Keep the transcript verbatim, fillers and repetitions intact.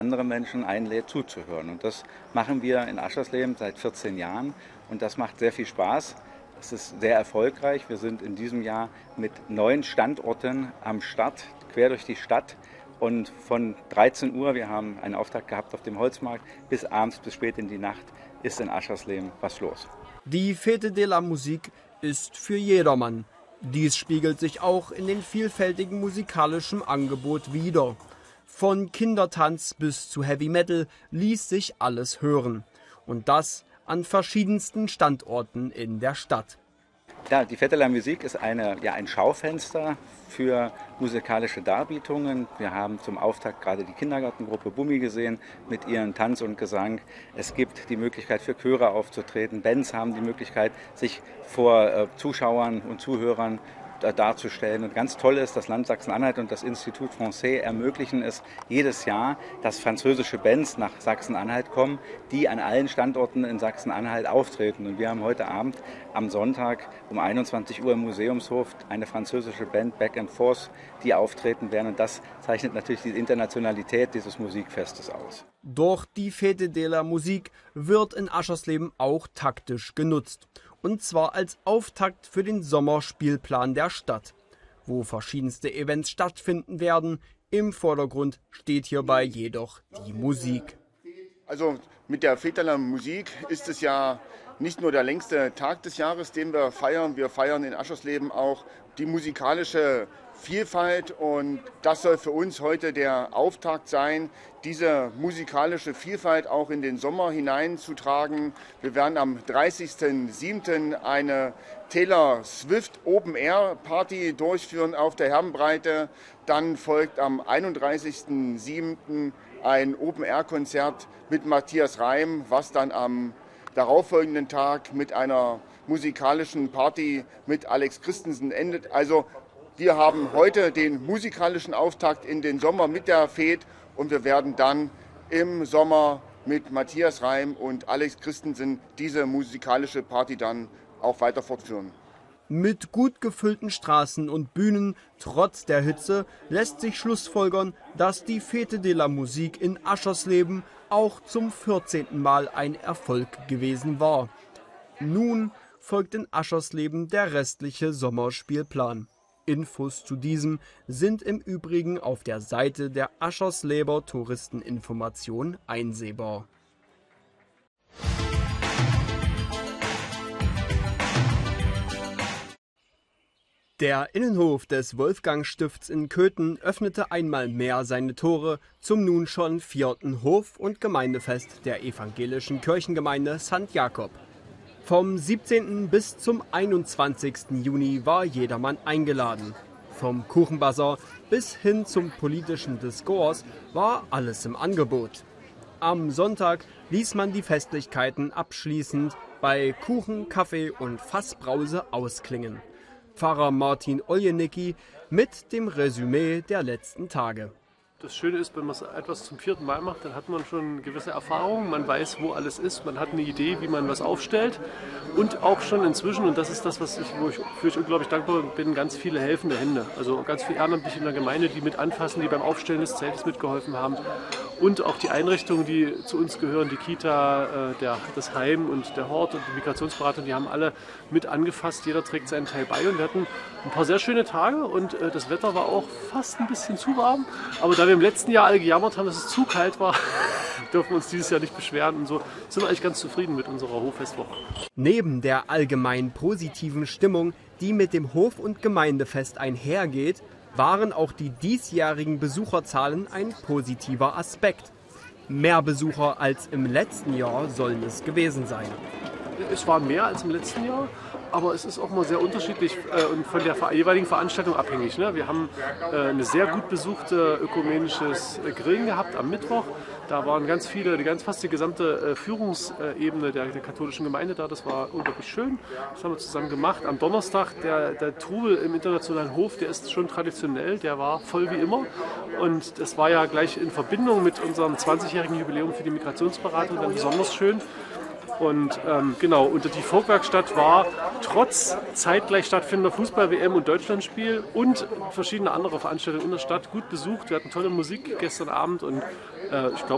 andere Menschen einlädt zuzuhören. Und das machen wir in Aschersleben seit vierzehn Jahren und das macht sehr viel Spaß. Es ist sehr erfolgreich. Wir sind in diesem Jahr mit neun Standorten am Start, quer durch die Stadt. Und von dreizehn Uhr, wir haben einen Auftakt gehabt auf dem Holzmarkt, bis abends, bis spät in die Nacht ist in Aschersleben was los. Die Fete de la Musique ist für jedermann. Dies spiegelt sich auch in den vielfältigen musikalischen Angebot wider. Von Kindertanz bis zu Heavy Metal ließ sich alles hören. Und das an verschiedensten Standorten in der Stadt. Ja, die Fete de la Musique ist eine, ja, ein Schaufenster für musikalische Darbietungen. Wir haben zum Auftakt gerade die Kindergartengruppe Bummi gesehen mit ihren Tanz und Gesang. Es gibt die Möglichkeit für Chöre aufzutreten. Bands haben die Möglichkeit, sich vor äh, Zuschauern und Zuhörern darzustellen. Und ganz toll ist, das Land Sachsen-Anhalt und das Institut Français ermöglichen es jedes Jahr, dass französische Bands nach Sachsen-Anhalt kommen, die an allen Standorten in Sachsen-Anhalt auftreten. Und wir haben heute Abend am Sonntag um einundzwanzig Uhr im Museumshof eine französische Band, Back and Forth, die auftreten werden. Und das zeichnet natürlich die Internationalität dieses Musikfestes aus. Doch die Fete de la Musique wird in Aschersleben auch taktisch genutzt. Und zwar als Auftakt für den Sommerspielplan der Stadt, wo verschiedenste Events stattfinden werden. Im Vordergrund steht hierbei jedoch die Musik. Also mit der Fete de la Musique ist es ja nicht nur der längste Tag des Jahres, den wir feiern. Wir feiern in Aschersleben auch die musikalische Vielfalt und das soll für uns heute der Auftakt sein, diese musikalische Vielfalt auch in den Sommer hineinzutragen. Wir werden am dreißigsten siebten eine Taylor Swift Open Air Party durchführen auf der Herrenbreite. Dann folgt am einunddreißigsten siebten ein Open Air Konzert mit Matthias Reim, was dann am darauffolgenden Tag mit einer musikalischen Party mit Alex Christensen endet. Also wir haben heute den musikalischen Auftakt in den Sommer mit der Fete und wir werden dann im Sommer mit Matthias Reim und Alex Christensen diese musikalische Party dann auch weiter fortführen. Mit gut gefüllten Straßen und Bühnen, trotz der Hitze, lässt sich schlussfolgern, dass die Fete de la Musique in Aschersleben auch zum vierzehnten Mal ein Erfolg gewesen war. Nun folgt in Aschersleben der restliche Sommerspielplan. Infos zu diesem sind im Übrigen auf der Seite der Aschersleber Touristeninformation einsehbar. Der Innenhof des Wolfgang-Stifts in Köthen öffnete einmal mehr seine Tore zum nun schon vierten Hof- und Gemeindefest der evangelischen Kirchengemeinde Sankt Jakob. Vom siebzehnten bis zum einundzwanzigsten Juni war jedermann eingeladen. Vom Kuchenbazar bis hin zum politischen Diskurs war alles im Angebot. Am Sonntag ließ man die Festlichkeiten abschließend bei Kuchen, Kaffee und Fassbrause ausklingen. Pfarrer Martin Oljenicki mit dem Resümee der letzten Tage. Das Schöne ist, wenn man es etwas zum vierten Mal macht, dann hat man schon gewisse Erfahrungen, man weiß, wo alles ist, man hat eine Idee, wie man was aufstellt und auch schon inzwischen, und das ist das, was ich, wo ich, für ich unglaublich dankbar bin, ganz viele helfende Hände. Also ganz viele Ehrenamtliche in der Gemeinde, die mit anfassen, die beim Aufstellen des Zeltes mitgeholfen haben und auch die Einrichtungen, die zu uns gehören, die Kita, der, das Heim und der Hort und die Migrationsberater, die haben alle mit angefasst, jeder trägt seinen Teil bei und wir hatten ein paar sehr schöne Tage und das Wetter war auch fast ein bisschen zu warm, aber da wir im letzten Jahr alle gejammert haben, dass es zu kalt war, dürfen wir uns dieses Jahr nicht beschweren und so sind wir eigentlich ganz zufrieden mit unserer Hoffestwoche. Neben der allgemein positiven Stimmung, die mit dem Hof- und Gemeindefest einhergeht, waren auch die diesjährigen Besucherzahlen ein positiver Aspekt. Mehr Besucher als im letzten Jahr sollen es gewesen sein. Es waren mehr als im letzten Jahr. Aber es ist auch mal sehr unterschiedlich äh, und von der jeweiligen Veranstaltung abhängig. Ne? Wir haben äh, eine sehr gut besuchte ökumenisches Grillen gehabt am Mittwoch. Da waren ganz viele, die ganz fast die gesamte äh, Führungsebene der, der katholischen Gemeinde da. Das war unglaublich schön. Das haben wir zusammen gemacht. Am Donnerstag, der, der Trubel im Internationalen Hof, der ist schon traditionell, der war voll wie immer. Und das war ja gleich in Verbindung mit unserem zwanzigjährigen Jubiläum für die Migrationsberatung dann besonders schön. Und ähm, genau, und die Volkwerkstatt war trotz zeitgleich stattfindender Fußball-W M und Deutschlandspiel und verschiedene andere Veranstaltungen in der Stadt gut besucht. Wir hatten tolle Musik gestern Abend und äh, ich glaube,